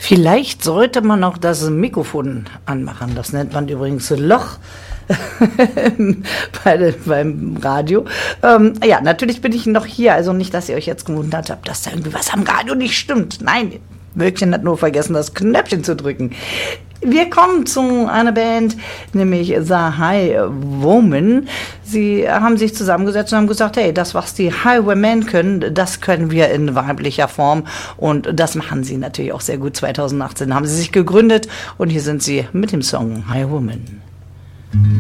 Vielleicht sollte man auch das Mikrofon anmachen. Das nennt man übrigens Loch beim Radio. Ja, natürlich bin ich noch hier. Also nicht, dass ihr euch jetzt gewundert habt, dass da irgendwie was am Radio nicht stimmt. Nein, Wölkchen hat nur vergessen, das Knöpfchen zu drücken. Wir kommen zu einer Band, nämlich The High Woman. Sie haben sich zusammengesetzt und haben gesagt, hey, das, was die Highwaymen können, das können wir in weiblicher Form. Und das machen sie natürlich auch sehr gut. 2018 haben sie sich gegründet und hier sind sie mit dem Song High Woman.